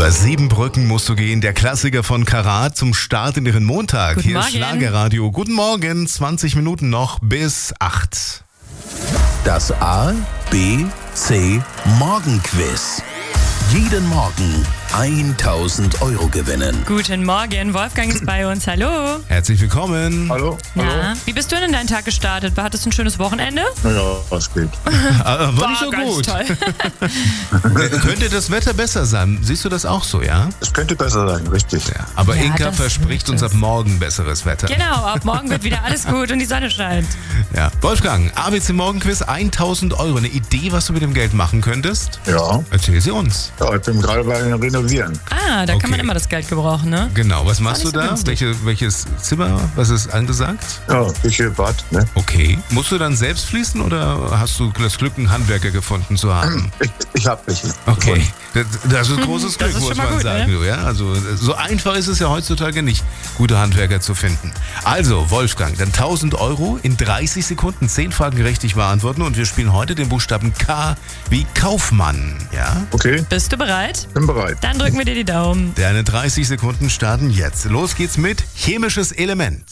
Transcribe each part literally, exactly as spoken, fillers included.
Über sieben Brücken musst du gehen. Der Klassiker von Karat zum Start in ihren Montag. Guten Hier ist Morgen. Schlagerradio. Guten Morgen, zwanzig Minuten noch bis acht. Das A, B, C Morgenquiz. Jeden Morgen tausend Euro gewinnen. Guten Morgen, Wolfgang ist bei uns. Hallo. Herzlich willkommen. Hallo? Na, wie bist du denn in deinen Tag gestartet? Hattest du ein schönes Wochenende? Naja, was geht. Aber war nicht so ganz gut. toll. Äh, Könnte das Wetter besser sein? Siehst du das auch so, ja? Es könnte besser sein, richtig. Ja. Aber Ja, Inka das verspricht wird uns es. ab morgen besseres Wetter. Genau, ab morgen wird wieder alles gut und die Sonne scheint. Ja. Wolfgang, A B C Morgenquiz, tausend Euro. Eine Idee, was du mit dem Geld machen könntest? Ja. Erzähl sie uns. Ja, ich bin gerade bei den Renovieren. Ah, da Okay. kann man immer das Geld gebrauchen, ne? Genau, was machst du nicht so da? günstig. Welche, welches Zimmer? Was ist angesagt? Ja, Küche, Bad, ne? Okay. Musst du dann selbst fließen oder hast du das Glück, einen Handwerker gefunden zu haben? Ich, ich hab welche. Okay. Das, das ist großes Das Glück, ist muss schon mal man gut, sagen. ne? Du, ja? Also so einfach ist es ja heutzutage nicht, gute Handwerker zu finden. Also, Wolfgang, dann tausend Euro in dreißig Sekunden, zehn Fragen richtig beantworten und wir spielen heute den Buchstaben K wie Kaufmann. Ja? Okay, Bist du bereit? bin bereit. Dann drücken wir dir die Daumen. Deine dreißig Sekunden starten jetzt. Los geht's mit chemisches Element.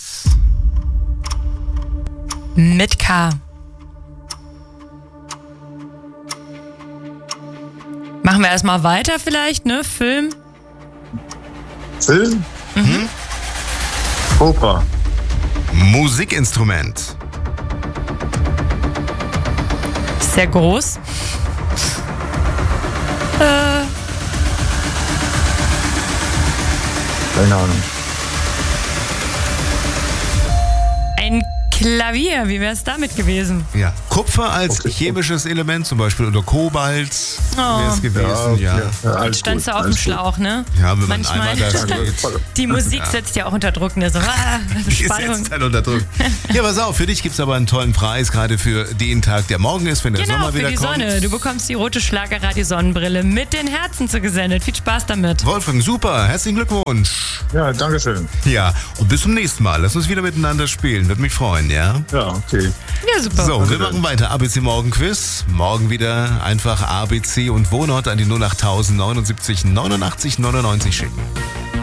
Mit K. Machen wir erstmal weiter vielleicht, ne? Film. Film? Mhm. Oper. Musikinstrument. Sehr groß. Äh, Keine Ahnung. ein Klavier. Wie wäre es damit gewesen? Ja. Kupfer als Okay. chemisches Element zum Beispiel oder Kobalt wäre es Oh. gewesen. Ja, ja. ja alles Standst gut, du auf dem alles gut. Schlauch, ne? wenn man Manchmal. einmal da steht. Die Musik setzt ja auch unter Druck, ne? So, ah, Die Spannung. setzt dann unter Druck. Ja, pass auf, für dich gibt es aber einen tollen Preis, gerade für den Tag, der morgen ist, wenn der Genau, Sommer für wieder die kommt. Sonne. Du bekommst die rote Schlagerradio-Sonnenbrille mit den Herzen zugesendet. Viel Spaß damit. Wolfgang, super, herzlichen Glückwunsch. Ja, danke schön. Ja, und bis zum nächsten Mal. Lass uns wieder miteinander spielen, würde mich freuen, ja? Ja, okay. Ja, super. So, wir machen weiter. A B C Morgen Quiz. Morgen wieder einfach A B C und Wohnort an die null acht neunundsiebzig neunundachtzig neunundneunzig schicken.